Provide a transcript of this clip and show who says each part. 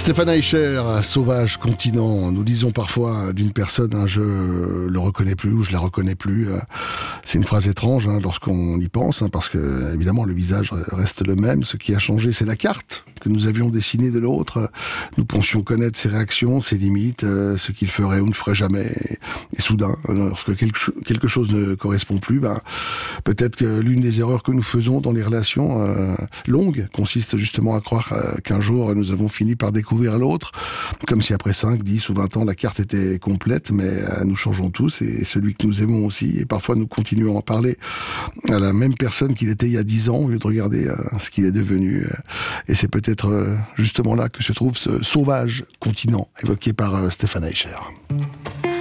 Speaker 1: Stéphane Eicher, Sauvage Continent. Nous disons parfois d'une personne, je le reconnais plus ou je la reconnais plus. C'est une phrase étrange lorsqu'on y pense, parce que évidemment le visage reste le même. Ce qui a changé, c'est la carte que nous avions dessinée de l'autre. Nous pensions connaître ses réactions, ses limites, ce qu'il ferait ou ne ferait jamais. Et soudain, lorsque quelque chose ne correspond plus, peut-être que l'une des erreurs que nous faisons dans les relations longues consiste justement à croire qu'un jour nous avons fini par découvrir l'autre, comme si après 5, 10 ou 20 ans la carte était complète, mais nous changeons tous et celui que nous aimons aussi, et parfois nous continuons à parler à la même personne qu'il était il y a 10 ans au lieu de regarder ce qu'il est devenu, et c'est peut-être justement là que se trouve ce sauvage continent évoqué par Stéphane Eicher.